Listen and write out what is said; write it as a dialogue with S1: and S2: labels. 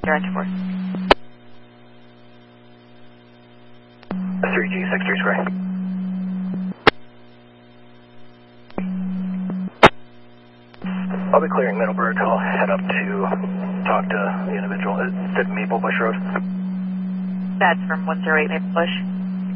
S1: Director 4.
S2: 3G63 square. I'll be clearing Middleburg. I'll head up to talk to the individual at Maple Bush Road.
S1: That's from 108 Maple Bush.